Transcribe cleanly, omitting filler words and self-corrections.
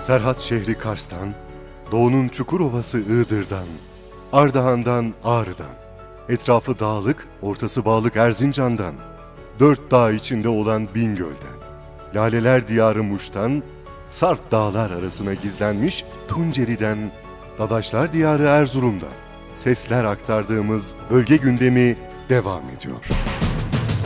Serhat şehri Kars'tan, doğunun Çukurova'sı Iğdır'dan, Ardahan'dan Ağrı'dan, etrafı dağlık, ortası bağlık Erzincan'dan, dört dağ içinde olan Bingöl'den, Laleler Diyarı Muş'tan, Sarp dağlar arasına gizlenmiş Tunceli'den, Dadaşlar Diyarı Erzurum'dan sesler aktardığımız bölge gündemi devam ediyor.